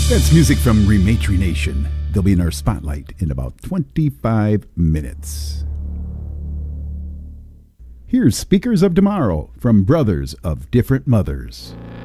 That's music from Rematry Nation. They'll be in our spotlight in about 25 minutes. Here's Speakers of Tomorrow from Brothers of Different Mothers.